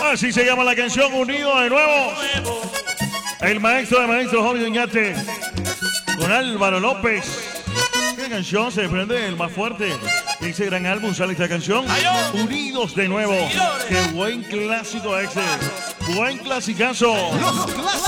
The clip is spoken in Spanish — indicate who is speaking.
Speaker 1: Así se llama la canción, Unido de Nuevo. El maestro de maestros, Jorge Oñate, con Álvaro López. ¿Qué canción se desprende el más fuerte? Ese gran álbum sale esta canción, Unidos de Nuevo. Qué buen clásico ese. Buen clasicazo.
Speaker 2: Los clásicos.